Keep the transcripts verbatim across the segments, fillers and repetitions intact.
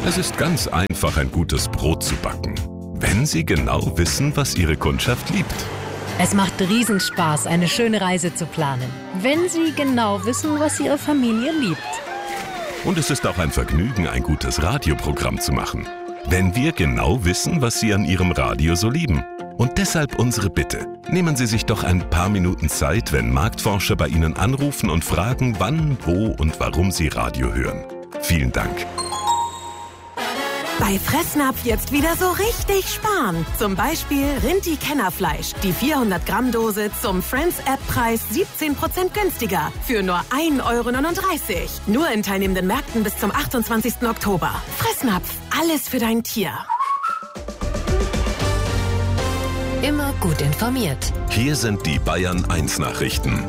Es ist ganz einfach, ein gutes Brot zu backen, wenn Sie genau wissen, was Ihre Kundschaft liebt. Es macht Riesenspaß, eine schöne Reise zu planen, wenn Sie genau wissen, was Ihre Familie liebt. Und es ist auch ein Vergnügen, ein gutes Radioprogramm zu machen, wenn wir genau wissen, was Sie an Ihrem Radio so lieben. Und deshalb unsere Bitte. Nehmen Sie sich doch ein paar Minuten Zeit, wenn Marktforscher bei Ihnen anrufen und fragen, wann, wo und warum Sie Radio hören. Vielen Dank. Bei Fressnapf jetzt wieder so richtig sparen. Zum Beispiel Rinti-Kennerfleisch. Die vierhundert Gramm Dose zum Friends-App-Preis siebzehn Prozent günstiger. Für nur ein Euro neununddreißig. Nur in teilnehmenden Märkten bis zum achtundzwanzigsten Oktober. Fressnapf. Alles für dein Tier. Immer gut informiert. Hier sind die Bayern eins Nachrichten.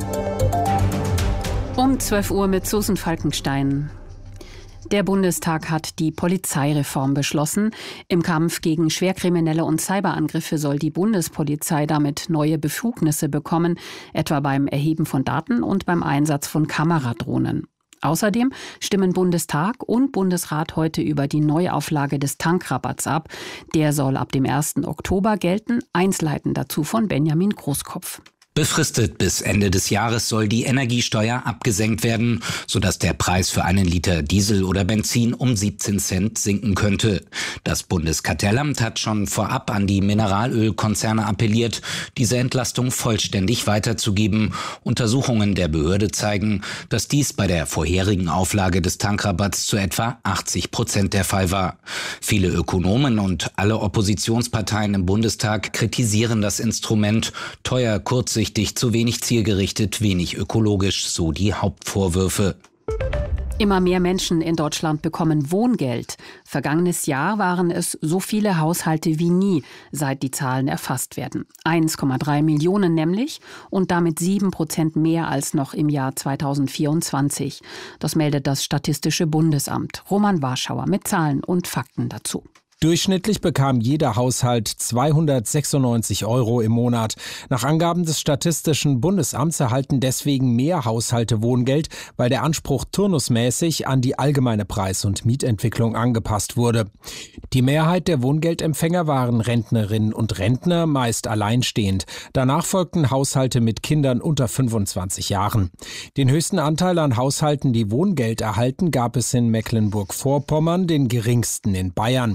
Um zwölf Uhr mit Susan Falkenstein. Der Bundestag hat die Polizeireform beschlossen. Im Kampf gegen Schwerkriminelle und Cyberangriffe soll die Bundespolizei damit neue Befugnisse bekommen, etwa beim Erheben von Daten und beim Einsatz von Kameradrohnen. Außerdem stimmen Bundestag und Bundesrat heute über die Neuauflage des Tankrabatts ab. Der soll ab dem ersten Oktober gelten. Einzelheiten dazu von Benjamin Großkopf. Befristet bis Ende des Jahres soll die Energiesteuer abgesenkt werden, sodass der Preis für einen Liter Diesel oder Benzin um siebzehn Cent sinken könnte. Das Bundeskartellamt hat schon vorab an die Mineralölkonzerne appelliert, diese Entlastung vollständig weiterzugeben. Untersuchungen der Behörde zeigen, dass dies bei der vorherigen Auflage des Tankrabatts zu etwa achtzig Prozent der Fall war. Viele Ökonomen und alle Oppositionsparteien im Bundestag kritisieren das Instrument. Teuer, kurzsichtig, zu wenig zielgerichtet, wenig ökologisch, so die Hauptvorwürfe. Immer mehr Menschen in Deutschland bekommen Wohngeld. Vergangenes Jahr waren es so viele Haushalte wie nie, seit die Zahlen erfasst werden. eins Komma drei Millionen nämlich und damit sieben Prozent mehr als noch im Jahr zweitausendvierundzwanzig. Das meldet das Statistische Bundesamt. Roman Warschauer mit Zahlen und Fakten dazu. Durchschnittlich bekam jeder Haushalt zweihundertsechsundneunzig Euro im Monat. Nach Angaben des Statistischen Bundesamts erhalten deswegen mehr Haushalte Wohngeld, weil der Anspruch turnusmäßig an die allgemeine Preis- und Mietentwicklung angepasst wurde. Die Mehrheit der Wohngeldempfänger waren Rentnerinnen und Rentner, meist alleinstehend. Danach folgten Haushalte mit Kindern unter fünfundzwanzig Jahren. Den höchsten Anteil an Haushalten, die Wohngeld erhalten, gab es in Mecklenburg-Vorpommern, den geringsten in Bayern.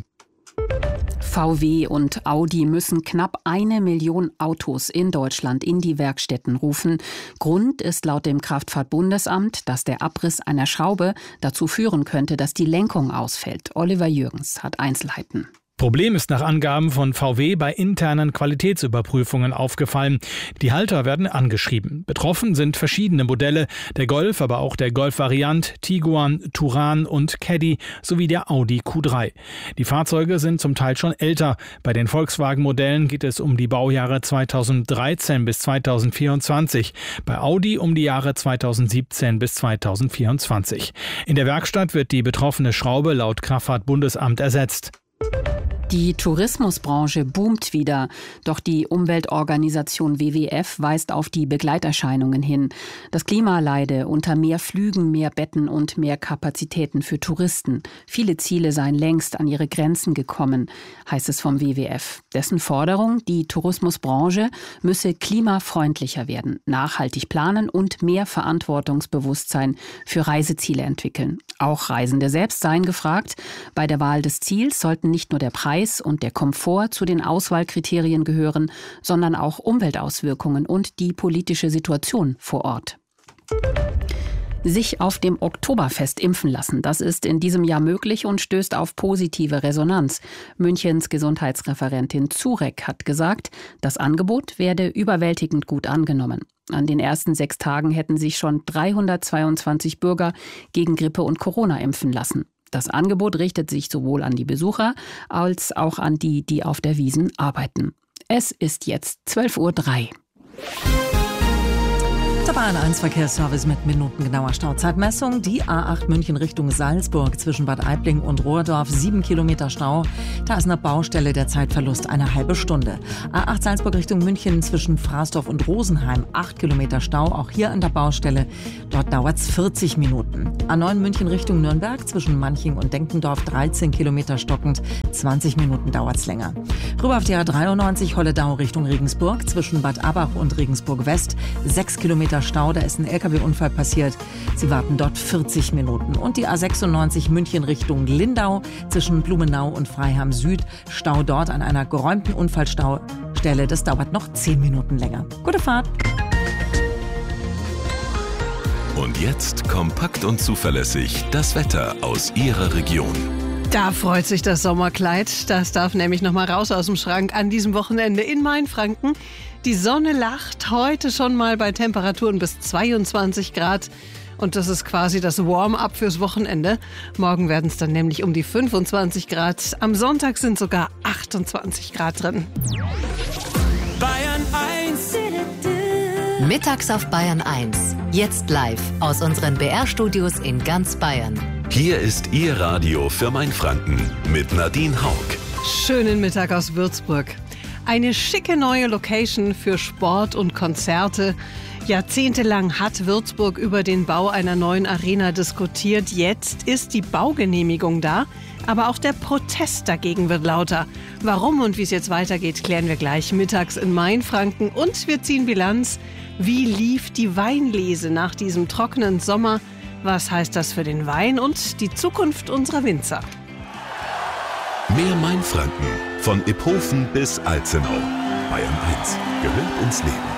V W und Audi müssen knapp eine Million Autos in Deutschland in die Werkstätten rufen. Grund ist laut dem Kraftfahrtbundesamt, dass der Abriss einer Schraube dazu führen könnte, dass die Lenkung ausfällt. Oliver Jürgens hat Einzelheiten. Problem ist nach Angaben von V W bei internen Qualitätsüberprüfungen aufgefallen. Die Halter werden angeschrieben. Betroffen sind verschiedene Modelle, der Golf, aber auch der Golf-Variant, Tiguan, Touran und Caddy sowie der Audi Q drei. Die Fahrzeuge sind zum Teil schon älter. Bei den Volkswagen-Modellen geht es um die Baujahre zweitausenddreizehn bis zweitausendvierundzwanzig, bei Audi um die Jahre zweitausendsiebzehn bis zweitausendvierundzwanzig. In der Werkstatt wird die betroffene Schraube laut Kraftfahrtbundesamt ersetzt. Die Tourismusbranche boomt wieder, doch die Umweltorganisation W W F weist auf die Begleiterscheinungen hin. Das Klima leide unter mehr Flügen, mehr Betten und mehr Kapazitäten für Touristen. Viele Ziele seien längst an ihre Grenzen gekommen, heißt es vom W W F. Dessen Forderung, die Tourismusbranche müsse klimafreundlicher werden, nachhaltig planen und mehr Verantwortungsbewusstsein für Reiseziele entwickeln. Auch Reisende selbst seien gefragt. Bei der Wahl des Ziels sollten nicht nur der Preis und der Komfort zu den Auswahlkriterien gehören, sondern auch Umweltauswirkungen und die politische Situation vor Ort. Sich auf dem Oktoberfest impfen lassen, das ist in diesem Jahr möglich und stößt auf positive Resonanz. Münchens Gesundheitsreferentin Zurek hat gesagt, das Angebot werde überwältigend gut angenommen. An den ersten sechs Tagen hätten sich schon dreihundertzweiundzwanzig Bürger gegen Grippe und Corona impfen lassen. Das Angebot richtet sich sowohl an die Besucher als auch an die, die auf der Wiesn arbeiten. Es ist jetzt zwölf Uhr drei. Der Bayern eins Verkehrsservice mit minutengenauer Stauzeitmessung. Die A acht München Richtung Salzburg zwischen Bad Aibling und Rohrdorf, sieben Kilometer Stau. Da ist eine Baustelle, der Zeitverlust eine halbe Stunde. A acht Salzburg Richtung München zwischen Fraßdorf und Rosenheim, acht Kilometer Stau, auch hier an der Baustelle. Dort dauert es vierzig Minuten. A neun München Richtung Nürnberg zwischen Manching und Denkendorf, dreizehn Kilometer stockend, zwanzig Minuten dauert es länger. Rüber auf die A dreiundneunzig Holledau Richtung Regensburg zwischen Bad Abach und Regensburg West, sechs Kilometer Stau, da ist ein L K W-Unfall passiert. Sie warten dort vierzig Minuten. Und die A sechsundneunzig München Richtung Lindau zwischen Blumenau und Freiham Süd. Stau dort an einer geräumten Unfallstaustelle. Das dauert noch zehn Minuten länger. Gute Fahrt! Und jetzt kompakt und zuverlässig das Wetter aus Ihrer Region. Da freut sich das Sommerkleid. Das darf nämlich noch mal raus aus dem Schrank an diesem Wochenende in Mainfranken. Die Sonne lacht heute schon mal bei Temperaturen bis zweiundzwanzig Grad. Und das ist quasi das Warm-up fürs Wochenende. Morgen werden es dann nämlich um die fünfundzwanzig Grad. Am Sonntag sind sogar achtundzwanzig Grad drin. Bayern eins. Mittags auf Bayern eins. Jetzt live aus unseren B R-Studios in ganz Bayern. Hier ist Ihr Radio für Mainfranken mit Nadine Haug. Schönen Mittag aus Würzburg. Eine schicke neue Location für Sport und Konzerte. Jahrzehntelang hat Würzburg über den Bau einer neuen Arena diskutiert. Jetzt ist die Baugenehmigung da, aber auch der Protest dagegen wird lauter. Warum und wie es jetzt weitergeht, klären wir gleich mittags in Mainfranken. Und wir ziehen Bilanz. Wie lief die Weinlese nach diesem trockenen Sommer? Was heißt das für den Wein und die Zukunft unserer Winzer? Mehr Mainfranken, von Iphofen bis Alzenau. Bayern eins gehört ins Leben.